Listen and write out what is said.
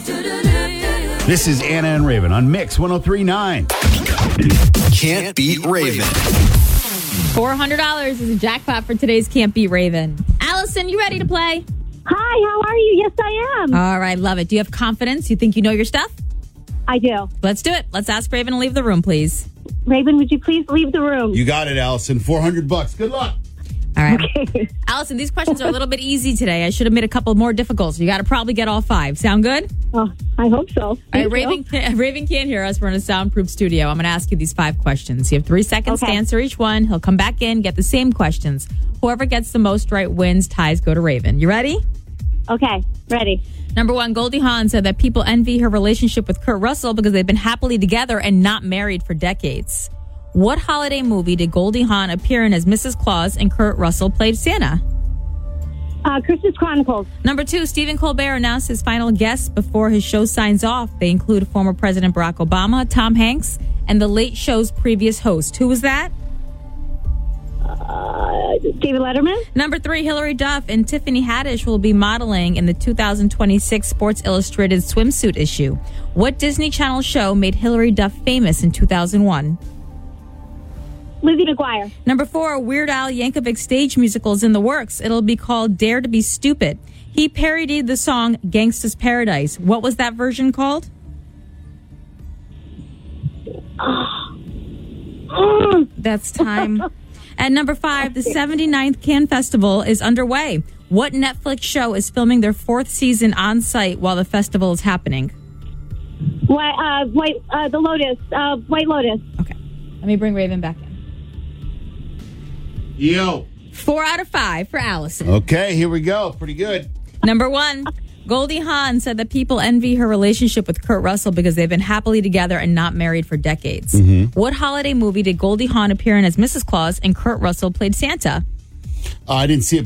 This is Anna and Raven on Mix 103.9. Can't beat Raven. $400 is a jackpot for today's Can't Beat Raven. Allison, you ready to play? Hi, how are you? Yes, I am. All right, love it. Do you have confidence? You think you know your stuff? I do. Let's do it. Let's ask Raven to leave the room, please. Raven, would you please leave the room? You got it, Allison. $400. Good luck. All right. Okay. Allison, these questions are a little bit easy today. I should have made a couple more difficult, so you got to probably get all 5. Sound good? Oh, I hope so. All right, Raven can't hear us. We're in a soundproof studio. I'm going to ask you these 5 questions. You have 3 seconds to answer each one. He'll come back in, get the same questions. Whoever gets the most right wins. Ties go to Raven. You ready? Okay, ready. Number 1, Goldie Hawn said that people envy her relationship with Kurt Russell because they've been happily together and not married for decades. What holiday movie did Goldie Hawn appear in as Mrs. Claus and Kurt Russell played Santa? Christmas Chronicles. Number 2, Stephen Colbert announced his final guests before his show signs off. They include former President Barack Obama, Tom Hanks, and The Late Show's previous host. Who was that? David Letterman. Number 3, Hilary Duff and Tiffany Haddish will be modeling in the 2026 Sports Illustrated swimsuit issue. What Disney Channel show made Hilary Duff famous in 2001? Lizzie McGuire. Number 4, Weird Al Yankovic's stage musical is in the works. It'll be called Dare to be Stupid. He parodied the song Gangsta's Paradise. What was that version called? That's time. And number 5, the 79th Cannes Festival is underway. What Netflix show is filming their 4th season on site while the festival is happening? White Lotus. Okay. Let me bring Raven back in. Yo. 4 out of 5 for Allison. Okay, here we go. Pretty good. Number 1, Goldie Hawn said that people envy her relationship with Kurt Russell because they've been happily together and not married for decades. What holiday movie did Goldie Hawn appear in as Mrs. Claus and Kurt Russell played Santa? I didn't see it.